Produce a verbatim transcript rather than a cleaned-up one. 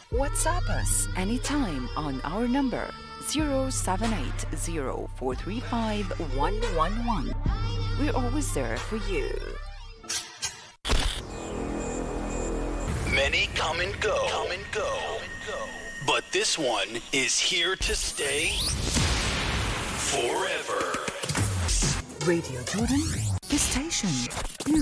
WhatsApp us anytime on our number zero seven eight zero four three five one one one. We're always there for you. Many come and go, come and go, but this one is here to stay forever. Radio Jordan, the station.